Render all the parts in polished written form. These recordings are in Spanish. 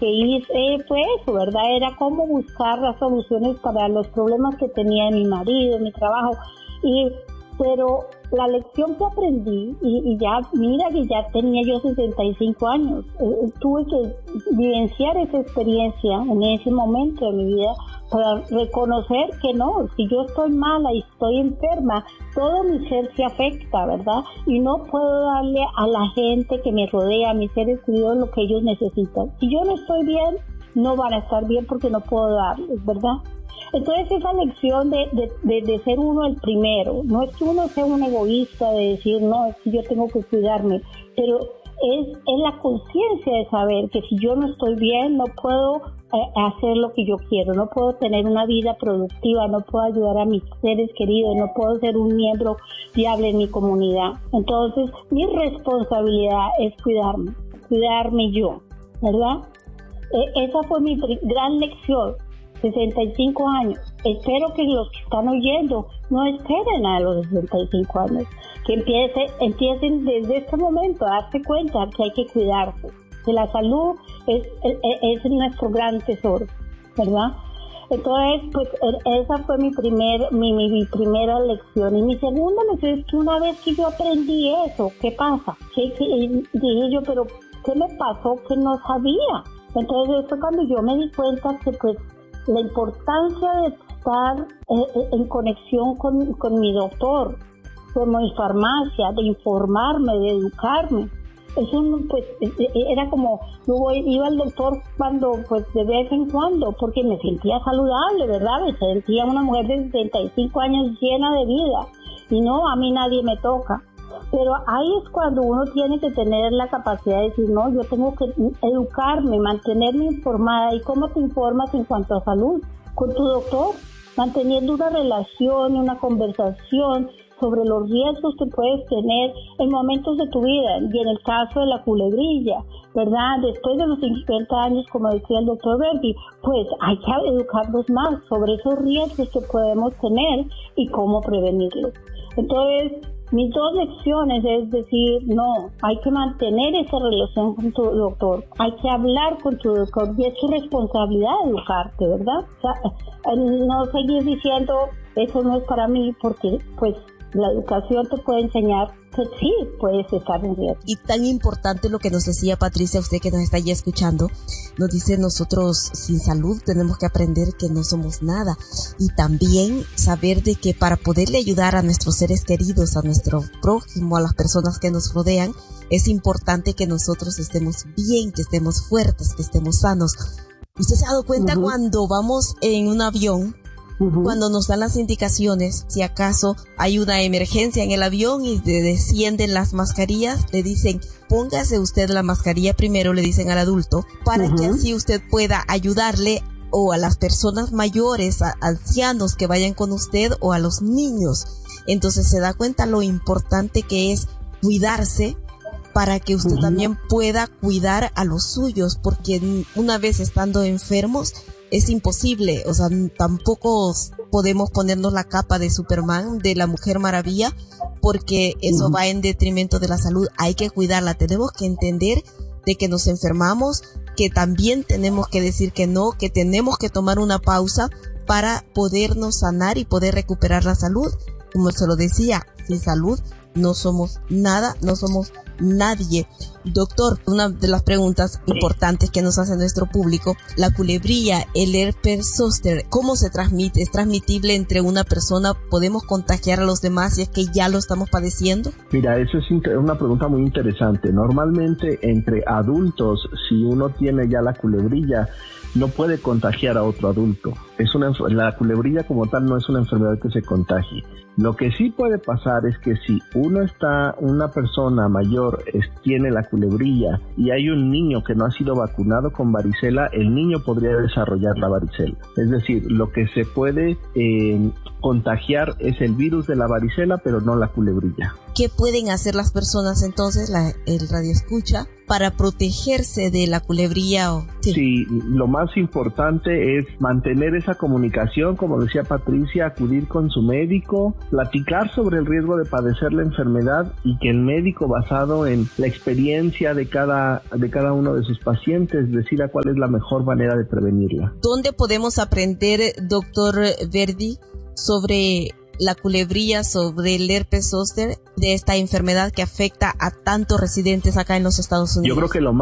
que hice fue eso, ¿verdad? Era cómo buscar las soluciones para los problemas que tenía mi marido, mi trabajo. Pero la lección que aprendí, y ya, mira que ya tenía yo 65 años, tuve que vivenciar esa experiencia en ese momento de mi vida para reconocer que no, si yo estoy mala y estoy enferma, todo mi ser se afecta, ¿verdad? Y no puedo darle a la gente que me rodea, a mis seres queridos, lo que ellos necesitan. Si yo no estoy bien, no van a estar bien porque no puedo darles, ¿verdad? Entonces esa lección de ser uno el primero, no es que uno sea un egoísta de decir, no, es que yo tengo que cuidarme, pero es la conciencia de saber que si yo no estoy bien, no puedo hacer lo que yo quiero, no puedo tener una vida productiva, no puedo ayudar a mis seres queridos, no puedo ser un miembro viable en mi comunidad. Entonces mi responsabilidad es cuidarme yo, ¿verdad? Esa fue mi gran lección. 65 años. Espero que los que están oyendo no esperen a los 65 años, que empiecen desde este momento a darse cuenta que hay que cuidarse, que la salud es nuestro gran tesoro, ¿verdad? Entonces, pues esa fue mi primera lección. Y mi segunda lección es que una vez que yo aprendí eso, ¿qué pasa? Dije yo, pero ¿qué me pasó que no sabía? Entonces, fue cuando yo me di cuenta que pues la importancia de estar en conexión con mi doctor, con mi farmacia, de informarme, de educarme. Eso pues era como, yo iba al doctor cuando, pues de vez en cuando, porque me sentía saludable, ¿verdad? Me sentía una mujer de 65 años llena de vida. Y no, a mí nadie me toca. Pero ahí es cuando uno tiene que tener la capacidad de decir, no, yo tengo que educarme, mantenerme informada. ¿Y cómo te informas en cuanto a salud? Con tu doctor, manteniendo una relación, una conversación sobre los riesgos que puedes tener en momentos de tu vida. Y en el caso de la culebrilla, ¿verdad? Después de los 50 años, como decía el doctor Verdi, pues hay que educarnos más sobre esos riesgos que podemos tener y cómo prevenirlos. Entonces, mis dos lecciones es decir, no, hay que mantener esa relación con tu doctor, hay que hablar con tu doctor y es tu responsabilidad educarte, ¿verdad? O sea, no seguir diciendo, eso no es para mí, porque pues la educación te puede enseñar que sí puedes estar en riesgo. Y tan importante lo que nos decía Patricia, usted que nos está ya escuchando, nos dice nosotros sin salud tenemos que aprender que no somos nada y también saber de que para poderle ayudar a nuestros seres queridos, a nuestro prójimo, a las personas que nos rodean, es importante que nosotros estemos bien, que estemos fuertes, que estemos sanos. ¿Usted se ha dado cuenta cuando vamos en un avión? Cuando nos dan las indicaciones, si acaso hay una emergencia en el avión y descienden las mascarillas, le dicen, póngase usted la mascarilla primero, le dicen al adulto, para que así usted pueda ayudarle o a las personas mayores, a ancianos que vayan con usted o a los niños. Entonces se da cuenta lo importante que es cuidarse para que usted también pueda cuidar a los suyos, porque una vez estando enfermos, es imposible, o sea, tampoco podemos ponernos la capa de Superman, de la Mujer Maravilla, porque eso va en detrimento de la salud. Hay que cuidarla, tenemos que entender de que nos enfermamos, que también tenemos que decir que no, que tenemos que tomar una pausa para podernos sanar y poder recuperar la salud. Como se lo decía, sin salud no somos nada, no somos nadie. Doctor, una de las preguntas importantes que nos hace nuestro público, la culebrilla, el herpes zóster, ¿cómo se transmite? ¿Es transmitible entre una persona? ¿Podemos contagiar a los demás si es que ya lo estamos padeciendo? Mira, eso es una pregunta muy interesante. Normalmente entre adultos, si uno tiene ya la culebrilla, no puede contagiar a otro adulto. La culebrilla como tal no es una enfermedad que se contagie. Lo que sí puede pasar es que si una persona mayor tiene la culebrilla y hay un niño que no ha sido vacunado con varicela, el niño podría desarrollar la varicela. Es decir, lo que se puede contagiar es el virus de la varicela, pero no la culebrilla. ¿Qué pueden hacer las personas entonces, el radioescucha, para protegerse de la culebrilla? Sí, lo más importante es mantener esa comunicación, como decía Patricia, acudir con su médico, platicar sobre el riesgo de padecer la enfermedad y que el médico, basado en la experiencia de cada uno de sus pacientes, decida cuál es la mejor manera de prevenirla. ¿Dónde podemos aprender, doctor Verdi, sobre la culebrilla, sobre el herpes zóster, de esta enfermedad que afecta a tantos residentes acá en los Estados Unidos? Yo creo que lo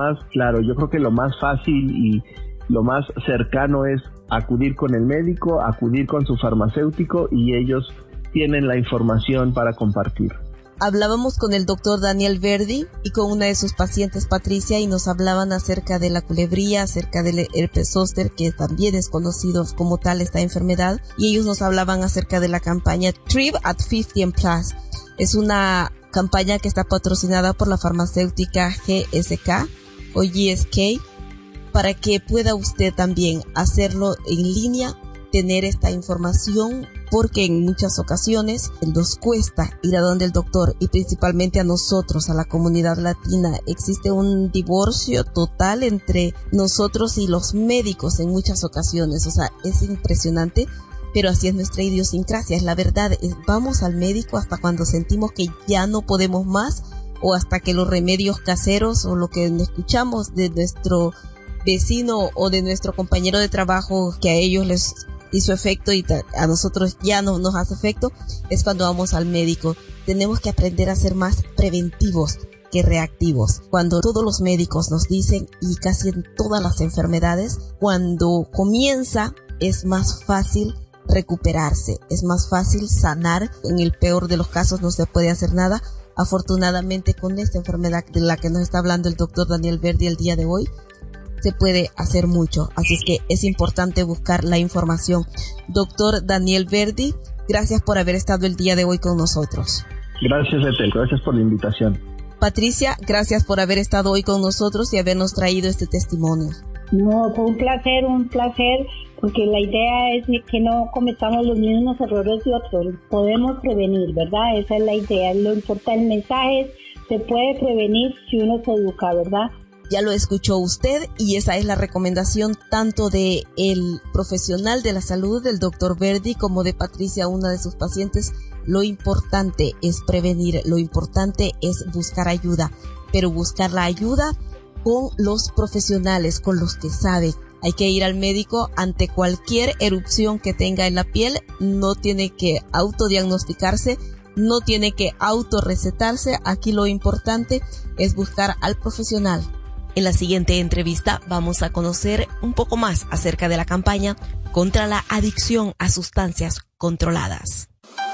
más fácil y lo más cercano es acudir con el médico, acudir con su farmacéutico, y ellos tienen la información para compartir. Hablábamos con el doctor Daniel Verdi y con una de sus pacientes, Patricia, y nos hablaban acerca de la culebrilla, acerca del herpes zóster, que también es conocido como tal esta enfermedad, y ellos nos hablaban acerca de la campaña Thrive at 50 Plus. Es una campaña que está patrocinada por la farmacéutica GSK o GSK, para que pueda usted también hacerlo en línea, tener esta información, porque en muchas ocasiones nos cuesta ir a donde el doctor, y principalmente a nosotros, a la comunidad latina. Existe un divorcio total entre nosotros y los médicos en muchas ocasiones. O sea, es impresionante, pero así es nuestra idiosincrasia, es la verdad. Vamos al médico hasta cuando sentimos que ya no podemos más, o hasta que los remedios caseros o lo que escuchamos de nuestro vecino o de nuestro compañero de trabajo, que a ellos les hizo efecto y a nosotros ya no nos hace efecto, es cuando vamos al médico. Tenemos que aprender a ser más preventivos que reactivos. Cuando todos los médicos nos dicen, y casi en todas las enfermedades, cuando comienza es más fácil recuperarse, es más fácil sanar. En el peor de los casos no se puede hacer nada. Afortunadamente, con esta enfermedad de la que nos está hablando el doctor Daniel Verdi el día de hoy, se puede hacer mucho, así es que es importante buscar la información. Doctor Daniel Verdi, gracias por haber estado el día de hoy con nosotros. Gracias, Ethel, gracias por la invitación. Patricia, gracias por haber estado hoy con nosotros y habernos traído este testimonio. No, fue un placer, porque la idea es que no cometamos los mismos errores de otros. Podemos prevenir, ¿verdad? Esa es la idea. Lo importante, el mensaje es, se puede prevenir si uno se educa, ¿verdad? Ya lo escuchó usted, y esa es la recomendación tanto de el profesional de la salud, del doctor Verdi, como de Patricia, una de sus pacientes. Lo importante es prevenir, lo importante es buscar ayuda, pero buscar la ayuda con los profesionales, con los que saben. Hay que ir al médico ante cualquier erupción que tenga en la piel. No tiene que autodiagnosticarse, no tiene que autorrecetarse. Aquí lo importante es buscar al profesional. En la siguiente entrevista vamos a conocer un poco más acerca de la campaña contra la adicción a sustancias controladas.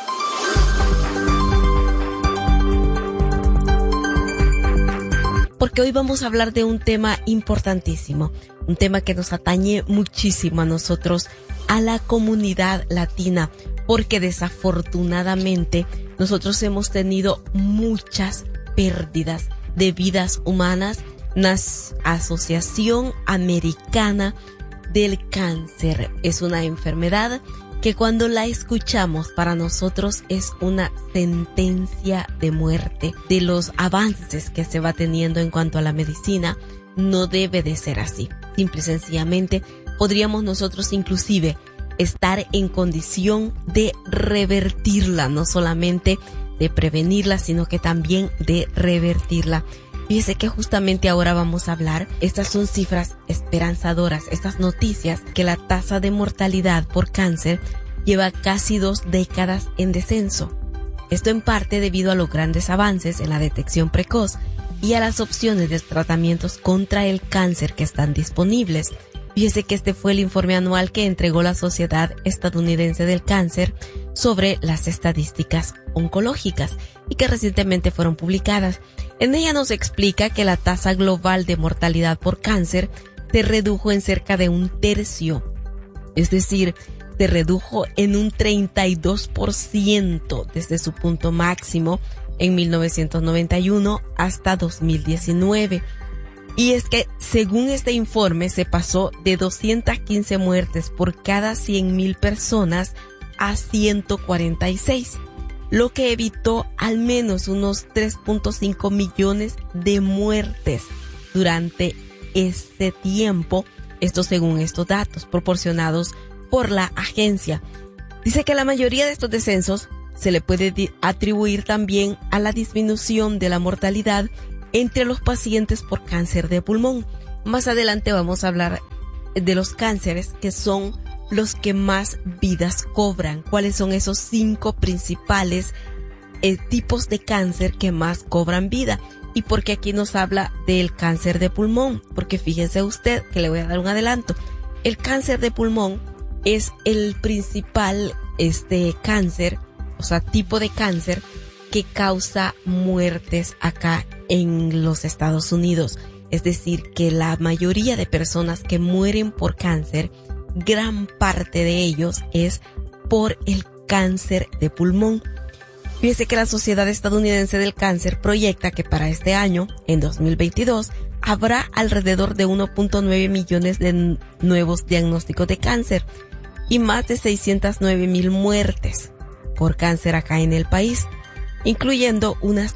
Porque hoy vamos a hablar de un tema importantísimo, un tema que nos atañe muchísimo a nosotros, a la comunidad latina, porque desafortunadamente nosotros hemos tenido muchas pérdidas de vidas humanas. La Asociación Americana del Cáncer es una enfermedad que cuando la escuchamos para nosotros es una sentencia de muerte. De los avances que se va teniendo en cuanto a la medicina, no debe de ser así. Simple y sencillamente podríamos nosotros inclusive estar en condición de revertirla, no solamente de prevenirla, sino que también de revertirla. Fíjese que justamente ahora vamos a hablar, estas son cifras esperanzadoras, estas noticias, que la tasa de mortalidad por cáncer lleva casi 2 décadas en descenso. Esto en parte debido a los grandes avances en la detección precoz y a las opciones de tratamientos contra el cáncer que están disponibles. Fíjese que este fue el informe anual que entregó la Sociedad Estadounidense del Cáncer sobre las estadísticas oncológicas y que recientemente fueron publicadas. En ella nos explica que la tasa global de mortalidad por cáncer se redujo en cerca de 1/3, es decir, se redujo en un 32% desde su punto máximo en 1991 hasta 2019. Y es que, según este informe, se pasó de 215 muertes por cada 100,000 personas a 146, lo que evitó al menos unos 3.5 millones de muertes durante este tiempo, esto según estos datos proporcionados por la agencia. Dice que la mayoría de estos descensos se le puede atribuir también a la disminución de la mortalidad entre los pacientes por cáncer de pulmón. Más adelante vamos a hablar de los cánceres que son los que más vidas cobran. ¿Cuáles son esos 5 principales tipos de cáncer que más cobran vida? Y por qué aquí nos habla del cáncer de pulmón, porque fíjese usted que le voy a dar un adelanto. El cáncer de pulmón es el principal cáncer, o sea, tipo de cáncer que causa muertes acá en los Estados Unidos. Es decir, que la mayoría de personas que mueren por cáncer, gran parte de ellos es por el cáncer de pulmón. Fíjese que la Sociedad Estadounidense del Cáncer proyecta que para este año, en 2022, habrá alrededor de 1.9 millones de nuevos diagnósticos de cáncer y más de 609,000 muertes por cáncer acá en el país, incluyendo unas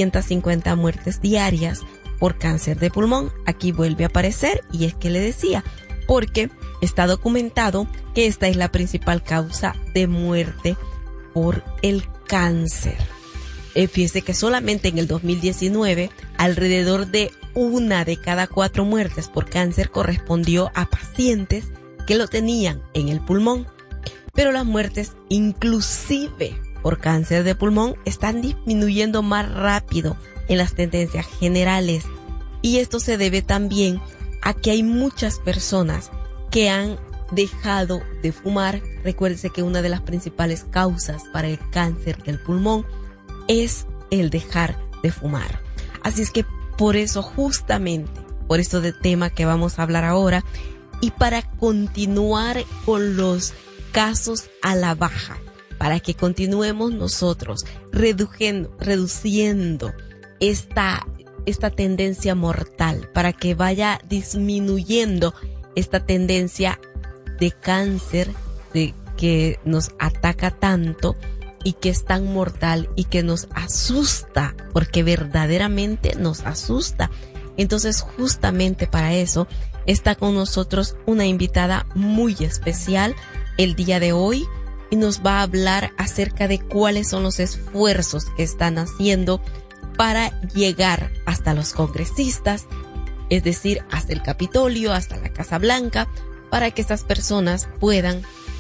350 muertes diarias por cáncer de pulmón. Aquí vuelve a aparecer, y es que le decía, porque está documentado que esta es la principal causa de muerte por el cáncer. Fíjese que solamente en el 2019, alrededor de 1 de cada 4 muertes por cáncer correspondió a pacientes que lo tenían en el pulmón. Pero las muertes, inclusive por cáncer de pulmón, están disminuyendo más rápido en las tendencias generales. Y esto se debe también a que hay muchas personas que han dejado de fumar. Recuérdese que una de las principales causas para el cáncer del pulmón es el dejar de fumar. Así es que por eso, justamente, por esto de tema que vamos a hablar ahora, y para continuar con los casos a la baja, para que continuemos nosotros reduciendo esta tendencia mortal, para que vaya disminuyendo esta tendencia de cáncer que nos ataca tanto y que es tan mortal y que nos asusta, porque verdaderamente nos asusta. Entonces, justamente para eso está con nosotros una invitada muy especial el día de hoy, y nos va a hablar acerca de cuáles son los esfuerzos que están haciendo para llegar hasta los congresistas, es decir, hasta el Capitolio, hasta la Casa Blanca, para que estas personas puedan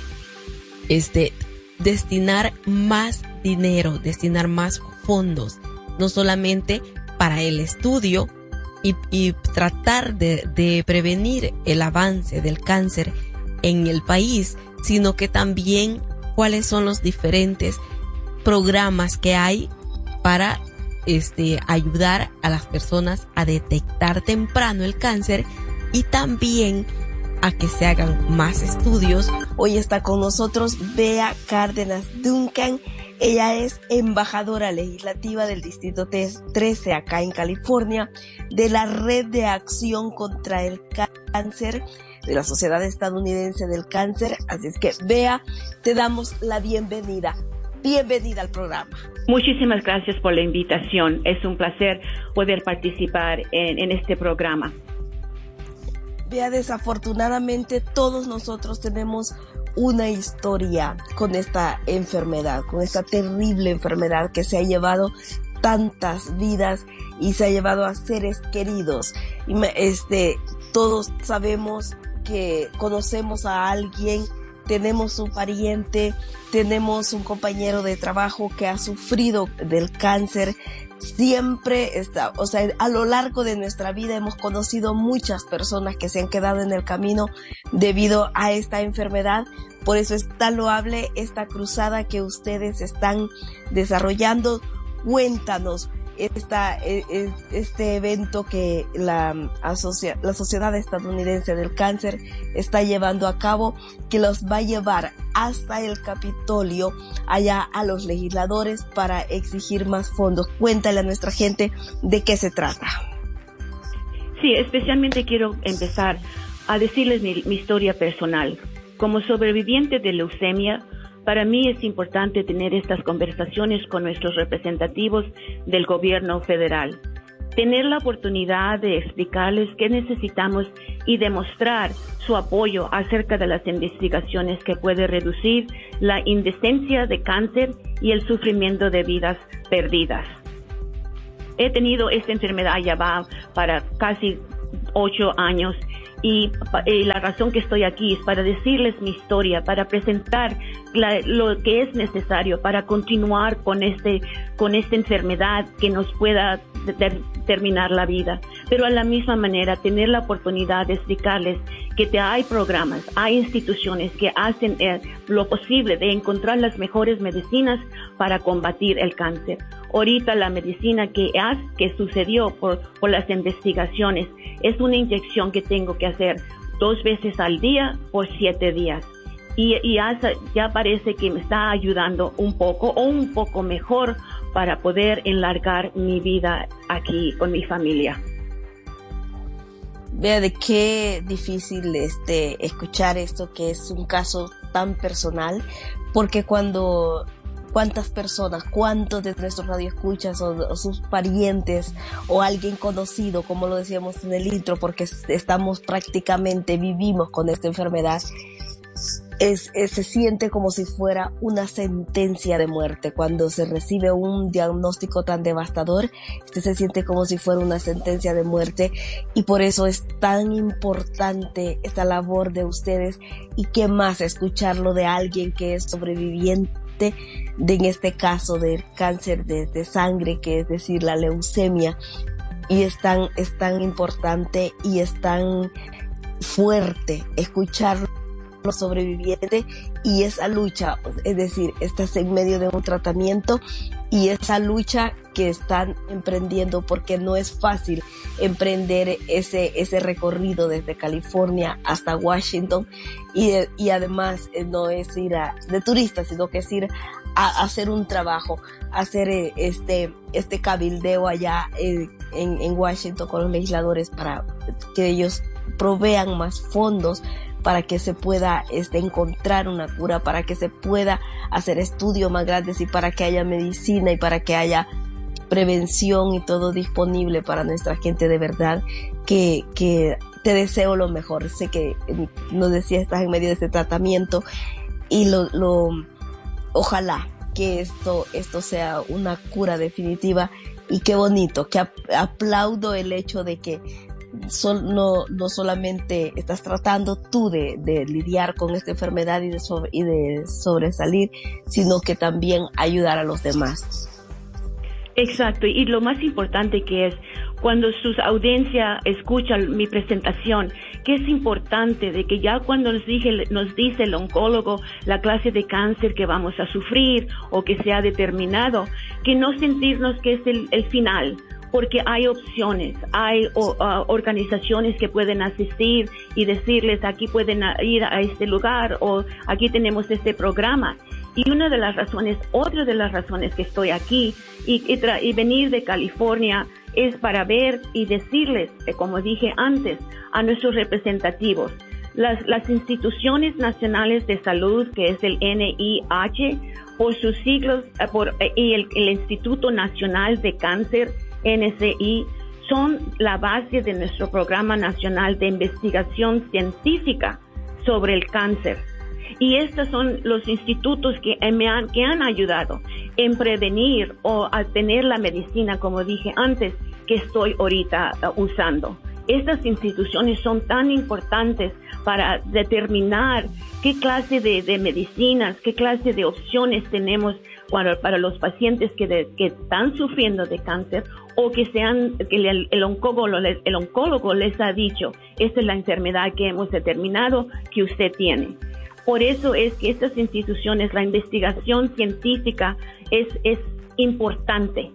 destinar más dinero, destinar más fondos, no solamente para el estudio y tratar de prevenir el avance del cáncer en el país, sino que también cuáles son los diferentes programas que hay para ayudar a las personas a detectar temprano el cáncer y también a que se hagan más estudios. Hoy está con nosotros Bea Cárdenas Duncan. Ella es embajadora legislativa del Distrito 13 acá en California, de la Red de Acción contra el Cáncer, de la Sociedad Estadounidense del Cáncer. Así es que, Bea, te damos la bienvenida. Bienvenida al programa. Muchísimas gracias por la invitación. Es un placer poder participar en este programa. Bea, desafortunadamente todos nosotros tenemos una historia con esta enfermedad, con esta terrible enfermedad que se ha llevado tantas vidas y se ha llevado a seres queridos. Y todos sabemos que conocemos a alguien, tenemos un pariente, tenemos un compañero de trabajo que ha sufrido del cáncer. Siempre está, a lo largo de nuestra vida hemos conocido muchas personas que se han quedado en el camino debido a esta enfermedad. Por eso es tan loable esta cruzada que ustedes están desarrollando. Cuéntanos este evento que la Sociedad Estadounidense del Cáncer está llevando a cabo, que los va a llevar hasta el Capitolio, allá a los legisladores, para exigir más fondos. Cuéntale a nuestra gente de qué se trata. Sí, especialmente quiero empezar a decirles mi historia personal. Como sobreviviente de leucemia, para mí es importante tener estas conversaciones con nuestros representativos del gobierno federal. tener la oportunidad de explicarles qué necesitamos y demostrar su apoyo acerca de las investigaciones que puede reducir la incidencia de cáncer y el sufrimiento de vidas perdidas. He tenido esta enfermedad ya va para casi 8 años y la razón que estoy aquí es para decirles mi historia, para presentar lo que es necesario para continuar con esta enfermedad que nos pueda terminar la vida, pero a la misma manera tener la oportunidad de explicarles que hay programas, hay instituciones que hacen lo posible de encontrar las mejores medicinas para combatir el cáncer. Ahorita la medicina que sucedió por las investigaciones es una inyección que tengo que hacer 2 veces al día por 7 días. Y ya parece que me está ayudando un poco mejor para poder enlargar mi vida aquí con mi familia. Vea de qué difícil escuchar esto, que es un caso tan personal, porque cuántas personas, cuántos de nuestros radioescuchas o sus parientes o alguien conocido, como lo decíamos en el intro, porque vivimos con esta enfermedad, se siente como si fuera una sentencia de muerte. Cuando se recibe un diagnóstico tan devastador, se siente como si fuera una sentencia de muerte, y por eso es tan importante esta labor de ustedes, y qué más escucharlo de alguien que es sobreviviente en este caso del cáncer de sangre, que es decir, la leucemia, y es tan importante y es tan fuerte escucharlo sobreviviente y esa lucha, es decir, estás en medio de un tratamiento y esa lucha que están emprendiendo, porque no es fácil emprender ese recorrido desde California hasta Washington, y además no es ir de turista, sino que es ir a hacer un trabajo, hacer este cabildeo allá en Washington con los legisladores para que ellos provean más fondos para que se pueda encontrar una cura, para que se pueda hacer estudios más grandes y para que haya medicina y para que haya prevención y todo disponible para nuestra gente. De verdad que te deseo lo mejor. Sé que nos decía, estás en medio de este tratamiento y ojalá que esto sea una cura definitiva, y qué bonito, que aplaudo el hecho de que no solamente estás tratando tú de lidiar con esta enfermedad y de sobresalir, sino que también ayudar a los demás. Exacto, y lo más importante que es cuando su audiencia escucha mi presentación, que es importante de que ya cuando nos dice el oncólogo la clase de cáncer que vamos a sufrir o que se ha determinado, que no sentirnos que es el final, porque hay opciones, hay organizaciones que pueden asistir y decirles aquí pueden ir a este lugar o aquí tenemos este programa. Y otra de las razones que estoy aquí y venir de California es para ver y decirles, como dije antes, a nuestros representativos, las instituciones nacionales de salud, que es el NIH, por sus siglos, y el Instituto Nacional de Cáncer, NCI, son la base de nuestro programa nacional de investigación científica sobre el cáncer. Y estos son los institutos que han ayudado en prevenir o a tener la medicina, como dije antes, que estoy ahorita usando. Estas instituciones son tan importantes para determinar qué clase de medicinas, qué clase de opciones tenemos para los pacientes que están sufriendo de cáncer o que el oncólogo les ha dicho, esta es la enfermedad que hemos determinado que usted tiene. Por eso es que estas instituciones, la investigación científica es importante.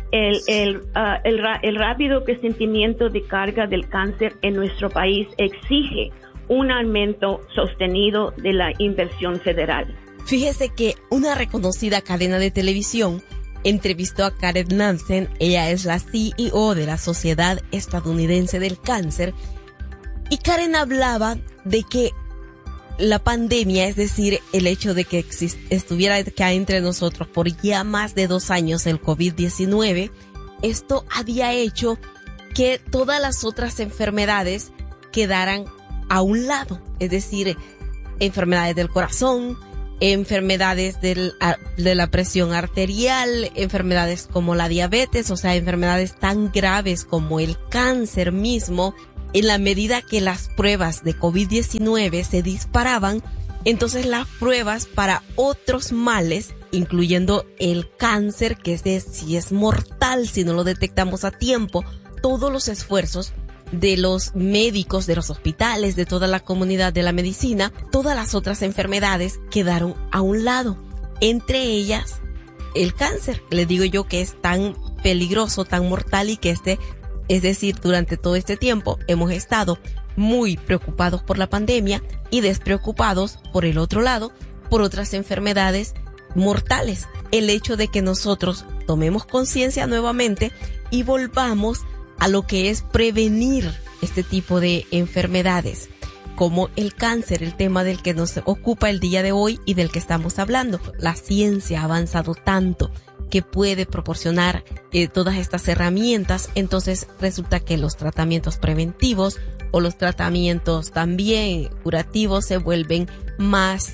El rápido crecimiento de carga del cáncer en nuestro país exige un aumento sostenido de la inversión federal. Fíjese que una reconocida cadena de televisión entrevistó a Karen Nansen. Ella es la CEO de la Sociedad Estadounidense del Cáncer, y Karen hablaba de que la pandemia, es decir, el hecho de que estuviera acá entre nosotros por ya más de 2 años el COVID-19, esto había hecho que todas las otras enfermedades quedaran a un lado, es decir, enfermedades del corazón, enfermedades de la presión arterial, enfermedades como la diabetes, o sea, enfermedades tan graves como el cáncer mismo. En la medida que las pruebas de COVID-19 se disparaban, entonces las pruebas para otros males, incluyendo el cáncer, que sí es mortal si no lo detectamos a tiempo, todos los esfuerzos de los médicos, de los hospitales, de toda la comunidad de la medicina, todas las otras enfermedades quedaron a un lado. Entre ellas, el cáncer. Les digo yo que es tan peligroso, tan mortal y que es decir, durante todo este tiempo hemos estado muy preocupados por la pandemia y despreocupados, por el otro lado, por otras enfermedades mortales. El hecho de que nosotros tomemos conciencia nuevamente y volvamos a lo que es prevenir este tipo de enfermedades, como el cáncer, el tema del que nos ocupa el día de hoy y del que estamos hablando. La ciencia ha avanzado tanto que puede proporcionar todas estas herramientas. Entonces resulta que los tratamientos preventivos o los tratamientos también curativos se vuelven más,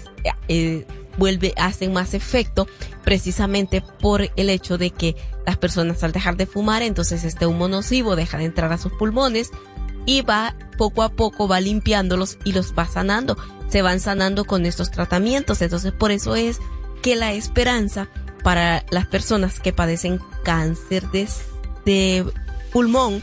hacen más efecto, precisamente por el hecho de que las personas, al dejar de fumar, entonces este humo nocivo deja de entrar a sus pulmones y va poco a poco, va limpiándolos y los va sanando. Se van sanando con estos tratamientos. Entonces por eso es que la esperanza para las personas que padecen cáncer de pulmón,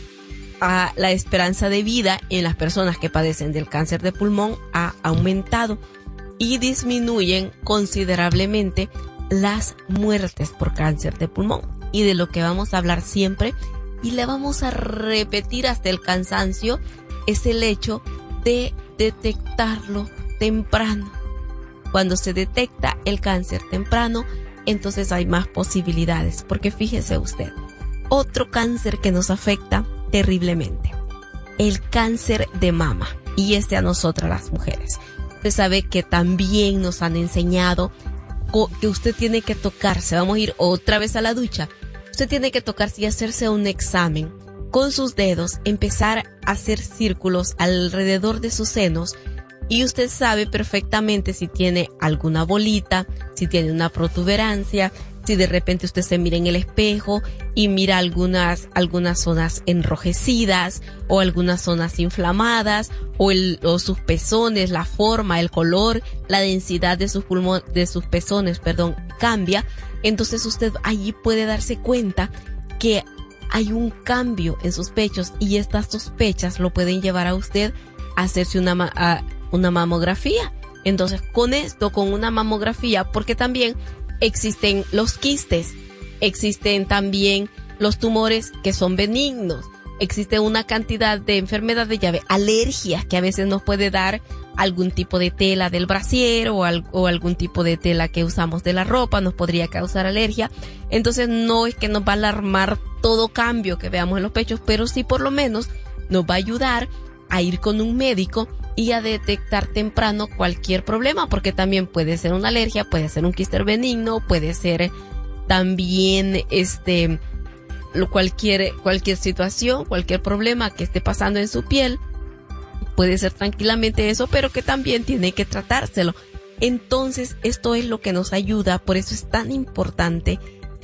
la esperanza de vida en las personas que padecen del cáncer de pulmón ha aumentado y disminuyen considerablemente las muertes por cáncer de pulmón. Y de lo que vamos a hablar siempre y le vamos a repetir hasta el cansancio es el hecho de detectarlo temprano. Cuando se detecta el cáncer temprano, entonces hay más posibilidades, porque fíjese usted, otro cáncer que nos afecta terriblemente, el cáncer de mama, y a nosotras las mujeres. Usted sabe que también nos han enseñado que usted tiene que tocarse, vamos a ir otra vez a la ducha, usted tiene que tocarse y hacerse un examen con sus dedos, empezar a hacer círculos alrededor de sus senos. Y usted sabe perfectamente si tiene alguna bolita, si tiene una protuberancia, si de repente usted se mira en el espejo y mira algunas zonas enrojecidas o algunas zonas inflamadas o sus pezones, la forma, el color, la densidad de sus pezones, cambia. Entonces usted allí puede darse cuenta que hay un cambio en sus pechos y estas sospechas lo pueden llevar a usted a hacerse una mamografía. Entonces con una mamografía, porque también existen los quistes, existen también los tumores que son benignos, existe una cantidad de enfermedades de alergias que a veces nos puede dar algún tipo de tela del brasier o algún tipo de tela que usamos de la ropa, nos podría causar alergia. Entonces no es que nos va a alarmar todo cambio que veamos en los pechos, pero sí por lo menos nos va a ayudar a ir con un médico y a detectar temprano cualquier problema, porque también puede ser una alergia, puede ser un quiste benigno, puede ser también cualquier situación, cualquier problema que esté pasando en su piel, puede ser tranquilamente eso, pero que también tiene que tratárselo. Entonces esto es lo que nos ayuda, por eso es tan importante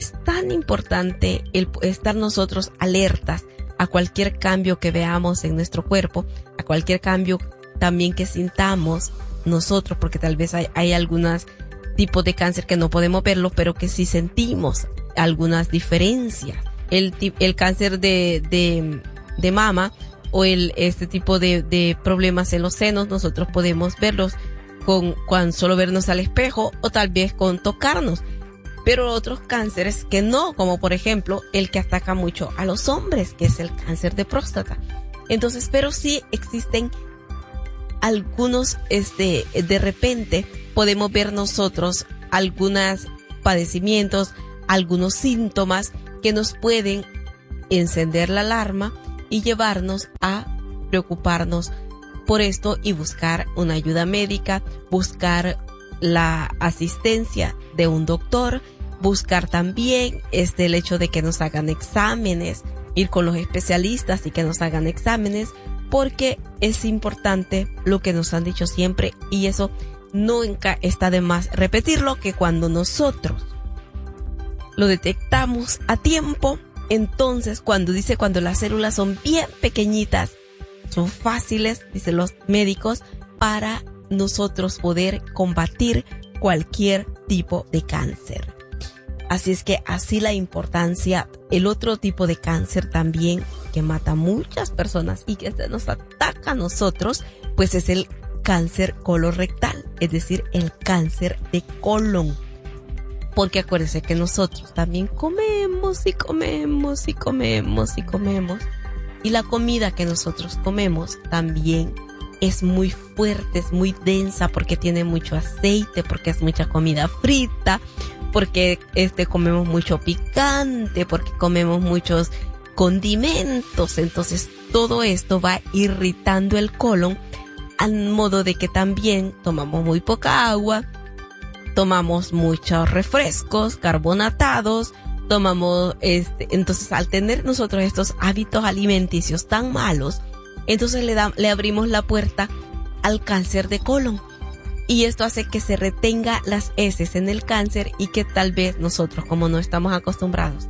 el estar nosotros alertas a cualquier cambio que veamos en nuestro cuerpo, a cualquier cambio también que sintamos nosotros, porque tal vez hay algunos tipos de cáncer que no podemos verlo, pero que sí sentimos algunas diferencias. El cáncer de mama o este tipo de problemas en los senos, nosotros podemos verlos con solo vernos al espejo o tal vez con tocarnos. Pero otros cánceres que no, como por ejemplo el que ataca mucho a los hombres, que es el cáncer de próstata. Entonces, pero sí existen algunos, de repente podemos ver nosotros algunos padecimientos, algunos síntomas que nos pueden encender la alarma y llevarnos a preocuparnos por esto y buscar una ayuda médica, buscar la asistencia de un doctor buscar también el hecho de que nos hagan exámenes, ir con los especialistas y que nos hagan exámenes, porque es importante lo que nos han dicho siempre, y eso nunca está de más repetirlo, que cuando nosotros lo detectamos a tiempo, entonces cuando las células son bien pequeñitas, son fáciles, dicen los médicos, para nosotros poder combatir cualquier tipo de cáncer. Así es que así la importancia. El otro tipo de cáncer también que mata a muchas personas y que nos ataca a nosotros, pues es el cáncer colorectal, es decir, el cáncer de colon. Porque acuérdense que nosotros también comemos y comemos y comemos y comemos. Y la comida que nosotros comemos también es muy fuerte, es muy densa, porque tiene mucho aceite, porque es mucha comida frita, porque comemos mucho picante, porque comemos muchos condimentos. Entonces todo esto va irritando el colon, al modo de que también tomamos muy poca agua, tomamos muchos refrescos carbonatados, entonces al tener nosotros estos hábitos alimenticios tan malos, entonces le abrimos la puerta al cáncer de colon. Y esto hace que se retenga las heces en el cáncer, y que tal vez nosotros, como no estamos acostumbrados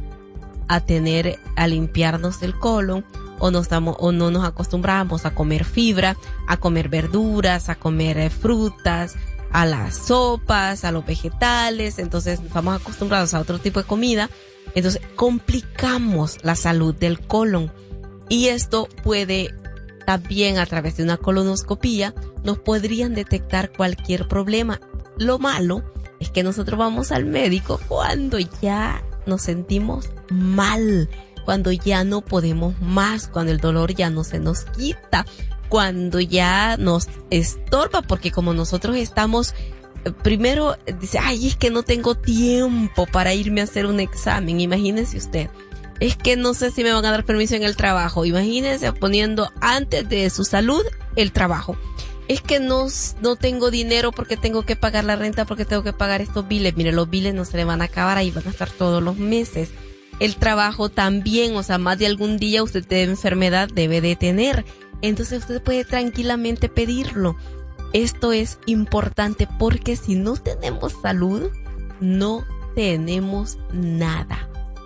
a limpiarnos el colon, o no nos acostumbramos a comer fibra, a comer verduras, a comer frutas, a las sopas, a los vegetales, entonces estamos acostumbrados a otro tipo de comida, entonces complicamos la salud del colon. Y esto puede también, a través de una colonoscopía, nos podrían detectar cualquier problema. Lo malo es que nosotros vamos al médico cuando ya nos sentimos mal, cuando ya no podemos más, cuando el dolor ya no se nos quita, cuando ya nos estorba, porque como nosotros estamos, primero dice, ay, es que no tengo tiempo para irme a hacer un examen. Imagínese usted, es que no sé si me van a dar permiso en el trabajo. Imagínense poniendo antes de su salud el trabajo. Es que no tengo dinero porque tengo que pagar la renta, porque tengo que pagar estos biles. Mire, los biles no se le van a acabar, ahí van a estar todos los meses. El trabajo también, o sea, más de algún día usted de enfermedad debe de tener. Entonces usted puede tranquilamente pedirlo. Esto es importante, porque si no tenemos salud, no tenemos nada.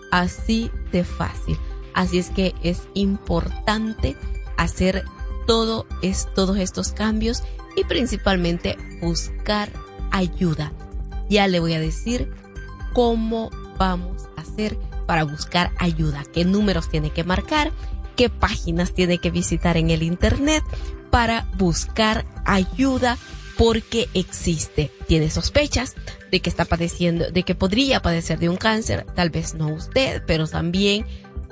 Así de fácil. Así es que es importante hacer todos estos cambios, y principalmente buscar ayuda. Ya le voy a decir cómo vamos a hacer para buscar ayuda, qué números tiene que marcar, qué páginas tiene que visitar en el internet para buscar ayuda, porque existe. Tiene sospechas de que está padeciendo, de que podría padecer de un cáncer, tal vez no usted, pero también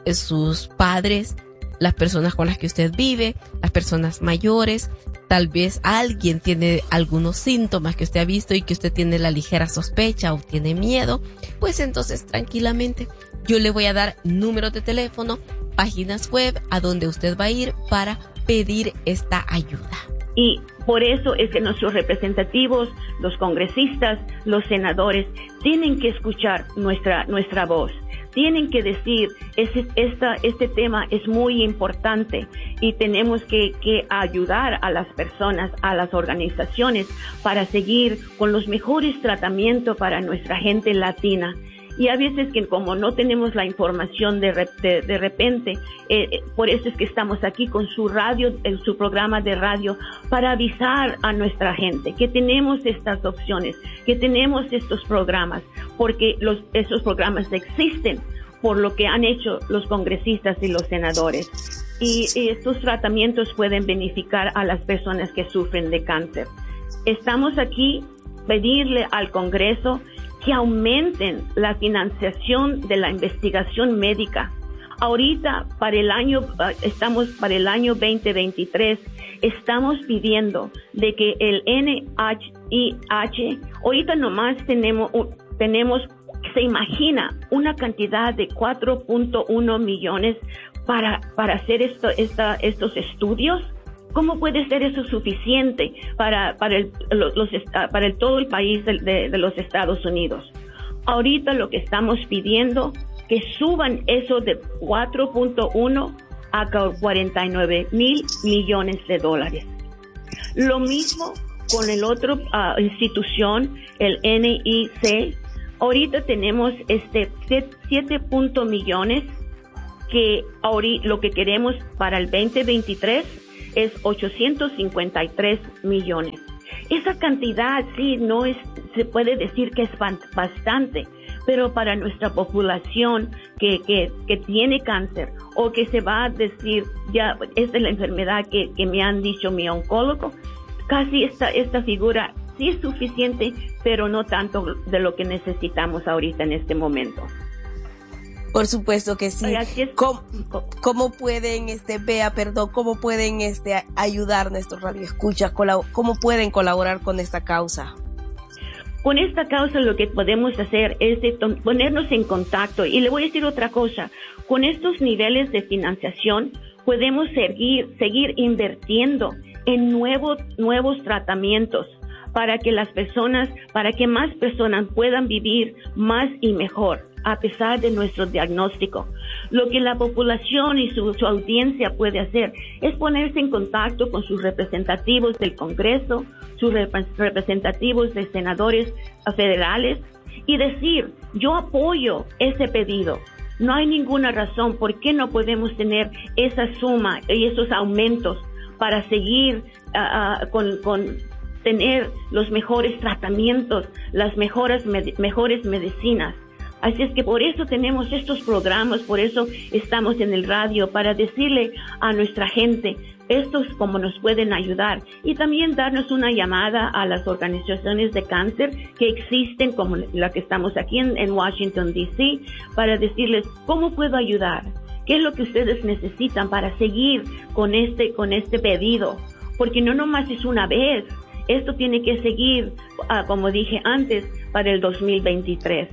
sus padres, las personas con las que usted vive, las personas mayores. Tal vez alguien tiene algunos síntomas que usted ha visto y que usted tiene la ligera sospecha o tiene miedo. Pues entonces tranquilamente yo le voy a dar números de teléfono, páginas web a donde usted va a ir para pedir esta ayuda. Y por eso es que nuestros representativos, los congresistas, los senadores, tienen que escuchar nuestra voz. Tienen que decir, este tema es muy importante, y tenemos que ayudar a las personas, a las organizaciones, para seguir con los mejores tratamientos para nuestra gente latina. Y a veces que como no tenemos la información de repente, por eso es que estamos aquí con su radio, su programa de radio, para avisar a nuestra gente que tenemos estas opciones, que tenemos estos programas, porque esos programas existen por lo que han hecho los congresistas y los senadores. Y estos tratamientos pueden beneficiar a las personas que sufren de cáncer. Estamos aquí pedirle al Congreso que aumenten la financiación de la investigación médica. Ahorita, estamos para el año 2023, estamos pidiendo de que el NIH, ahorita nomás tenemos, se imagina una cantidad de 4.1 millones para hacer estos estudios. ¿Cómo puede ser eso suficiente para todo el país de los Estados Unidos? Ahorita lo que estamos pidiendo, que suban eso de 4.1 a 49 mil millones de dólares. Lo mismo con el otro institución, el NIC. Ahorita tenemos 7 millones, que ahorita lo que queremos para el 2023 es 853 millones. Esa cantidad sí no es, se puede decir que es bastante, pero para nuestra población que tiene cáncer o que se va a decir, ya, esta es la enfermedad que me han dicho mi oncólogo, casi esta figura sí es suficiente, pero no tanto de lo que necesitamos ahorita en este momento. Por supuesto que sí. ¿Cómo pueden, cómo pueden ayudar nuestros radioescuchas? ¿Cómo pueden colaborar con esta causa? Con esta causa lo que podemos hacer es ponernos en contacto. Y le voy a decir otra cosa. Con estos niveles de financiación podemos seguir invirtiendo en nuevos tratamientos para que más personas puedan vivir más y mejor a pesar de nuestro diagnóstico. Lo que la población y su audiencia puede hacer es ponerse en contacto con sus representativos del Congreso, sus representativos de senadores federales y decir, yo apoyo ese pedido. No hay ninguna razón por qué no podemos tener esa suma y esos aumentos para seguir con tener los mejores tratamientos, las mejores medicinas. Así es que por eso tenemos estos programas, por eso estamos en el radio, para decirle a nuestra gente, estos cómo nos pueden ayudar. Y también darnos una llamada a las organizaciones de cáncer que existen, como la que estamos aquí en Washington, D.C., para decirles, ¿cómo puedo ayudar? ¿Qué es lo que ustedes necesitan para seguir con este pedido? Porque no nomás es una vez. Esto tiene que seguir, como dije antes, para el 2023.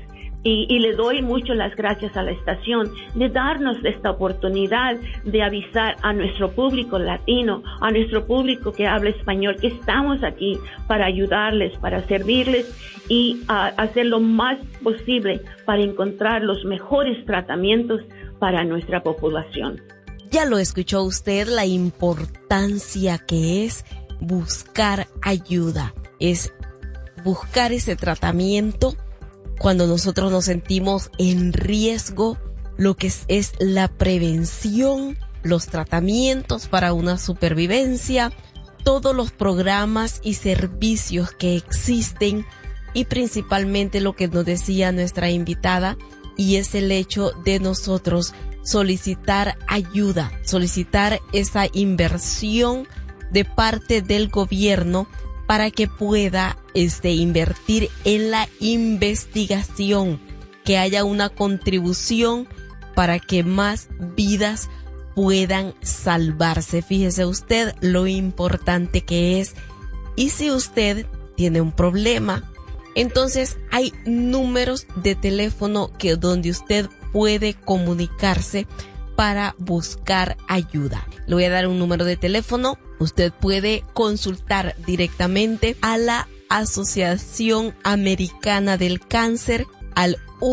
Y le doy mucho las gracias a la estación de darnos esta oportunidad de avisar a nuestro público latino, a nuestro público que habla español, que estamos aquí para ayudarles, para servirles y hacer lo más posible para encontrar los mejores tratamientos para nuestra población. Ya lo escuchó usted, la importancia que es buscar ayuda, es buscar ese tratamiento cuando nosotros nos sentimos en riesgo, lo que es la prevención, los tratamientos para una supervivencia, todos los programas y servicios que existen y principalmente lo que nos decía nuestra invitada, y es el hecho de nosotros solicitar ayuda, solicitar esa inversión de parte del gobierno para que pueda invertir en la investigación, que haya una contribución para que más vidas puedan salvarse. Fíjese usted lo importante que es. Y si usted tiene un problema, entonces hay números de teléfono donde usted puede comunicarse para buscar ayuda. Le voy a dar un número de teléfono. Usted puede consultar directamente a la Asociación Americana del Cáncer al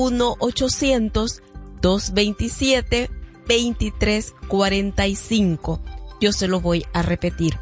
1-800-227-2345. Yo se lo voy a repetir.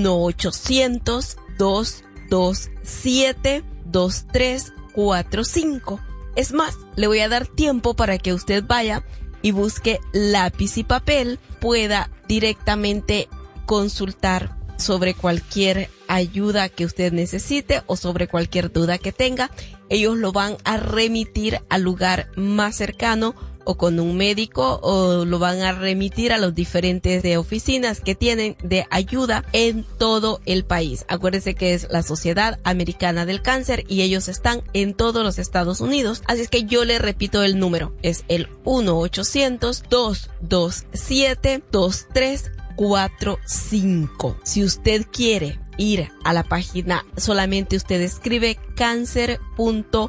1-800-227-2345. Es más, le voy a dar tiempo para que usted vaya y busque lápiz y papel, pueda directamente consultar sobre cualquier ayuda que usted necesite o sobre cualquier duda que tenga. Ellos lo van a remitir al lugar más cercano o con un médico, o lo van a remitir a los diferentes oficinas que tienen de ayuda en todo el país. Acuérdese que es la Sociedad Americana del Cáncer y ellos están en todos los Estados Unidos. Así es que yo le repito el número. Es el 1-800-227-2345. Si usted quiere ir a la página, solamente usted escribe cancer.org.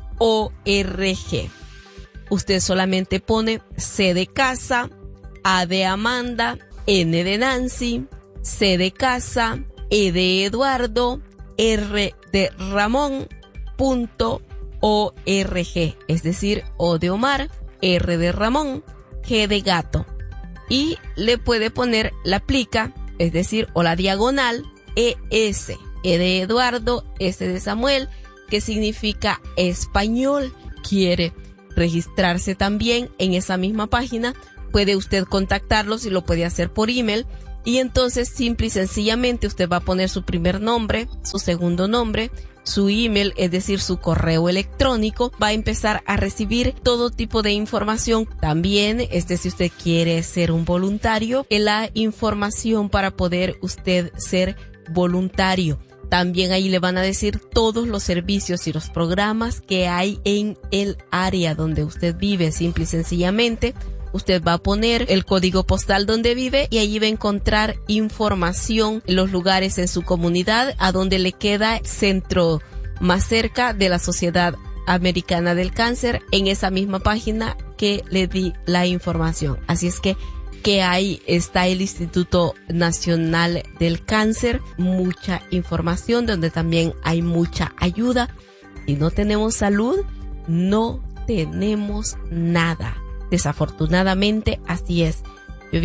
Usted solamente pone C de casa, A de Amanda, N de Nancy, C de casa, E de Eduardo, R de Ramón.org. es decir, O de Omar, R de Ramón, G de gato. Y le puede poner la plica, es decir, o la diagonal, ES, E de Eduardo, S de Samuel, que significa español. Quiere registrarse también en esa misma página, puede usted contactarlos y lo puede hacer por email. Y entonces simple y sencillamente usted va a poner su primer nombre, su segundo nombre, su email, es decir, su correo electrónico. Va a empezar a recibir todo tipo de información. También, si usted quiere ser un voluntario, la información para poder usted ser voluntario. También ahí le van a decir todos los servicios y los programas que hay en el área donde usted vive. Simple y sencillamente, usted va a poner el código postal donde vive y allí va a encontrar información, los lugares en su comunidad, a donde le queda centro más cerca de la Sociedad Americana del Cáncer, en esa misma página que le di la información. Así es que ahí está el Instituto Nacional del Cáncer, mucha información donde también hay mucha ayuda. Si no tenemos salud, no tenemos nada. Desafortunadamente así es. Yo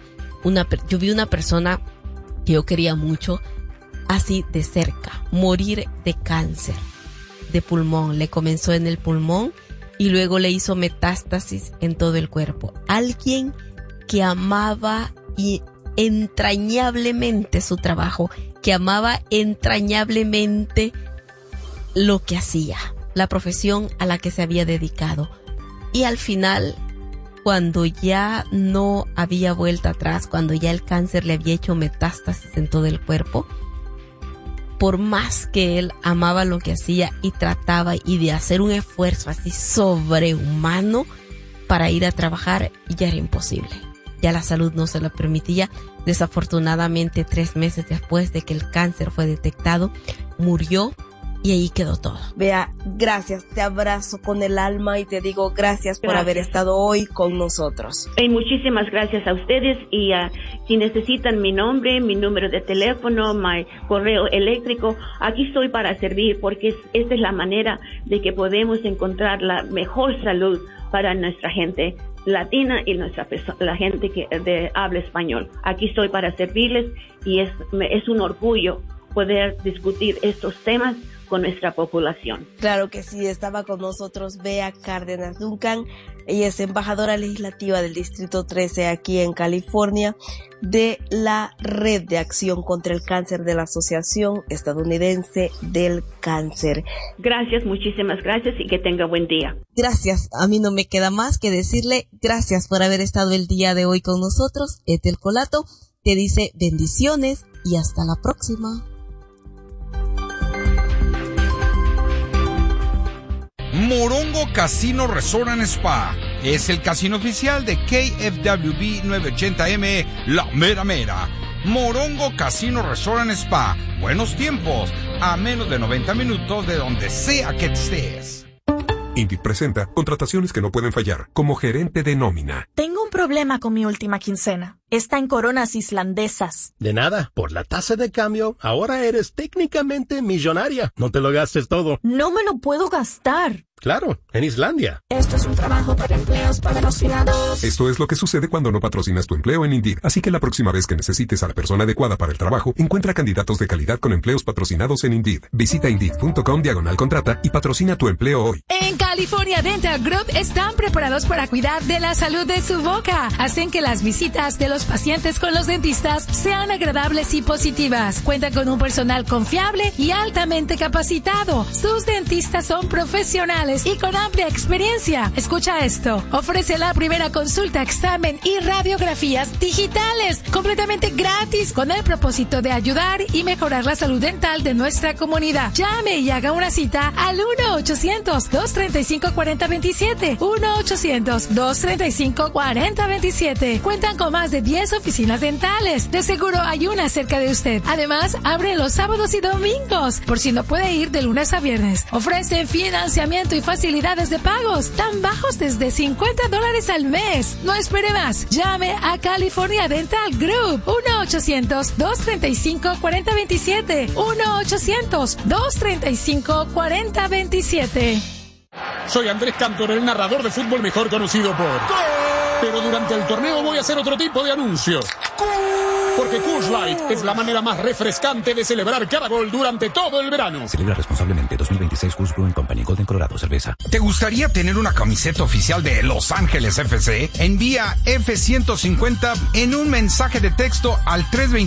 vi una persona que yo quería mucho, así de cerca, morir de cáncer de pulmón. Le comenzó en el pulmón y luego le hizo metástasis en todo el cuerpo. Alguien que amaba y entrañablemente su trabajo, que amaba entrañablemente lo que hacía, la profesión a la que se había dedicado. Y al final, cuando ya no había vuelta atrás, cuando ya el cáncer le había hecho metástasis en todo el cuerpo, por más que él amaba lo que hacía y trataba y de hacer un esfuerzo así sobrehumano para ir a trabajar, ya era imposible. Ya la salud no se lo permitía. Desafortunadamente, 3 meses después de que el cáncer fue detectado, murió. Y ahí quedó todo. Bea, gracias, te abrazo con el alma y te digo gracias por haber estado hoy con nosotros. Y muchísimas gracias a ustedes y si necesitan mi nombre, mi número de teléfono, mi correo eléctrico, aquí estoy para servir porque esta es la manera de que podemos encontrar la mejor salud para nuestra gente latina y la gente que de habla español. Aquí estoy para servirles y es un orgullo poder discutir estos temas con nuestra población. Claro que sí, estaba con nosotros Bea Cárdenas Duncan. Ella es embajadora legislativa del Distrito 13 aquí en California de la Red de Acción contra el Cáncer de la Asociación Estadounidense del Cáncer. Gracias, muchísimas gracias y que tenga buen día. Gracias, a mí no me queda más que decirle gracias por haber estado el día de hoy con nosotros. Ethel Colato te dice bendiciones y hasta la próxima. Morongo Casino Resort and Spa es el casino oficial de KFWB 980M, La Mera Mera. Morongo Casino Resort and Spa. Buenos tiempos, a menos de 90 minutos de donde sea que estés. Indeed presenta contrataciones que no pueden fallar, como gerente de nómina. Tengo un problema con mi última quincena. Está en coronas islandesas. De nada, por la tasa de cambio, ahora eres técnicamente millonaria. No te lo gastes todo. No me lo puedo gastar. Claro, en Islandia. Esto es un trabajo para empleos patrocinados. Esto es lo que sucede cuando no patrocinas tu empleo en Indeed. Así que la próxima vez que necesites a la persona adecuada para el trabajo, encuentra candidatos de calidad con empleos patrocinados en Indeed. Visita Indeed.com/contrata y patrocina tu empleo hoy. En California Dental Group están preparados para cuidar de la salud de su boca. Hacen que las visitas de los pacientes con los dentistas sean agradables y positivas. Cuentan con un personal confiable y altamente capacitado. Sus dentistas son profesionales y con amplia experiencia. Escucha esto. Ofrece la primera consulta, examen y radiografías digitales completamente gratis con el propósito de ayudar y mejorar la salud dental de nuestra comunidad. Llame y haga una cita al 1-800-235-4027. 1-800-235-4027. Cuentan con más de 10 oficinas dentales. De seguro hay una cerca de usted. Además, abre los sábados y domingos, por si no puede ir de lunes a viernes. Ofrecen financiamiento y facilidades de pagos tan bajos desde $50 al mes. No espere más. Llame a California Dental Group. 1-800-235-4027. 1-800-235-4027. Soy Andrés Cantor, el narrador de fútbol mejor conocido por... Pero durante el torneo voy a hacer otro tipo de anuncios. Porque Coors Light es la manera más refrescante de celebrar cada gol durante todo el verano. Celebra responsablemente. 2026 Coors Brewing Company, Golden, Colorado, cerveza. ¿Te gustaría tener una camiseta oficial de Los Ángeles FC? Envía F-150 en un mensaje de texto al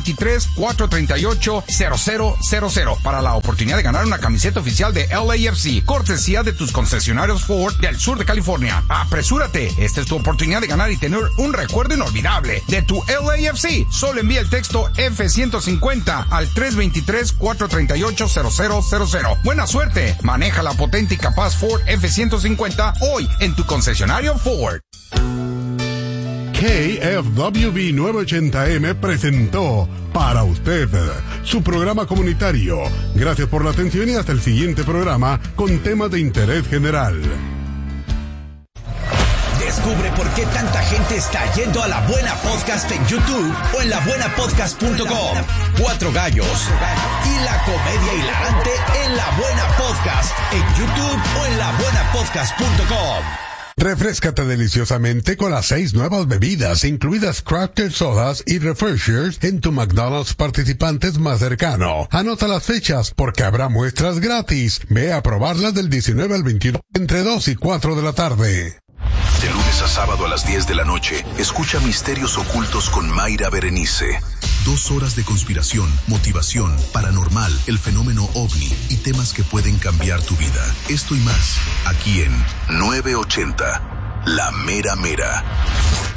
323-438-0000 para la oportunidad de ganar una camiseta oficial de LAFC, cortesía de tus concesionarios Ford del sur de California. Apresúrate, esta es tu oportunidad de ganar y tener un recuerdo inolvidable de tu LAFC. Solo envía el texto F-150 al 323-438-0000. Buena suerte, maneja la potente y capaz Ford F-150 hoy en tu concesionario Ford. KFWB 980M presentó Para Usted, su programa comunitario. Gracias por la atención y hasta el siguiente programa con temas de interés general. Descubre por qué tanta gente está yendo a La Buena Podcast en YouTube o en labuenapodcast.com. Cuatro gallos y la comedia hilarante en La Buena Podcast en YouTube o en labuenapodcast.com. Refréscate deliciosamente con las 6 nuevas bebidas, incluidas Crafter Sodas y Refreshers, en tu McDonald's participantes más cercano. Anota las fechas, porque habrá muestras gratis. Ve a probarlas del 19 al 22, entre 2 y 4 de la tarde. De lunes a sábado a las 10 de la noche, escucha Misterios Ocultos con Mayra Berenice. 2 horas de conspiración, motivación, paranormal, el fenómeno OVNI y temas que pueden cambiar tu vida. Esto y más, aquí en 980, La Mera Mera.